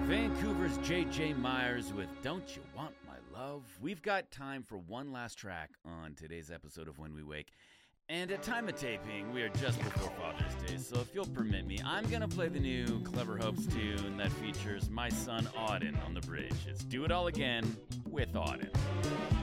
Vancouver's J.J. Myers with Don't You Want My Love. We've got time for one last track on today's episode of When We Wake. And at time of taping, we are just before Father's Day, so if you'll permit me, I'm going to play the new Clever Hopes tune that features my son Auden on the bridge. It's Do It All Again with Auden.